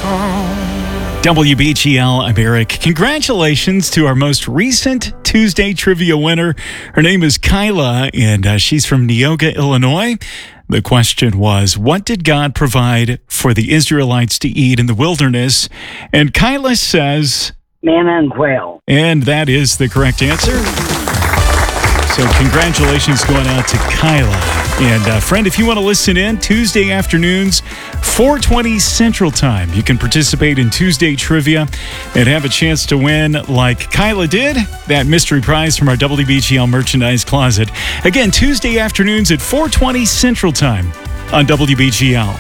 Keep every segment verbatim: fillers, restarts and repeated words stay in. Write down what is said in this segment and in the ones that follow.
W B G L, I'm Eric. Congratulations to our most recent Tuesday trivia winner. Her name is Kyla, and uh, she's from Neoga, Illinois. The question was, what did God provide for the Israelites to eat in the wilderness? And Kyla says, manna and quail. And that is the correct answer. So congratulations going out to Kyla. And uh, friend, if you want to listen in, Tuesday afternoons, four twenty Central Time, you can participate in Tuesday Trivia and have a chance to win, like Kyla did, that mystery prize from our W B G L merchandise closet. Again, Tuesday afternoons at four twenty Central Time on W B G L.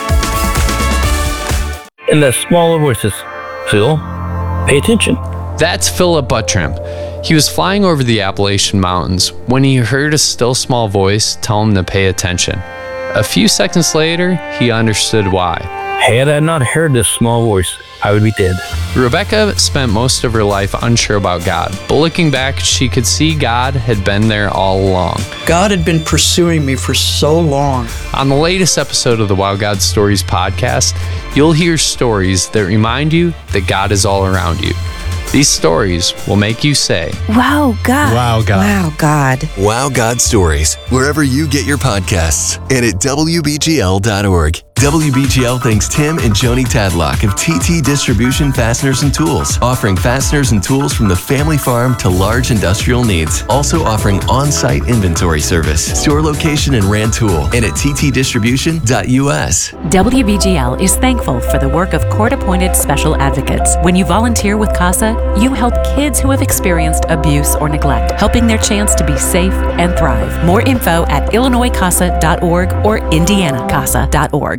In the smaller voices, Phil, pay attention. That's Philip Buttram. He was flying over the Appalachian Mountains when he heard a still small voice tell him to pay attention. A few seconds later, he understood why. Had I not heard this small voice, I would be dead. Rebecca spent most of her life unsure about God, but looking back, she could see God had been there all along. God had been pursuing me for so long. On the latest episode of the Wow God Stories podcast, you'll hear stories that remind you that God is all around you. These stories will make you say, Wow, God. Wow, God. Wow, God. Wow God Stories, wherever you get your podcasts, and at W B G L dot org. W B G L thanks Tim and Joni Tadlock of T T Distribution Fasteners and Tools, offering fasteners and tools from the family farm to large industrial needs. Also offering on-site inventory service. Store location in Rantoul and at T T distribution dot U S. W B G L is thankful for the work of court-appointed special advocates. When you volunteer with CASA, you help kids who have experienced abuse or neglect, helping their chance to be safe and thrive. More info at illinois casa dot org or indiana casa dot org.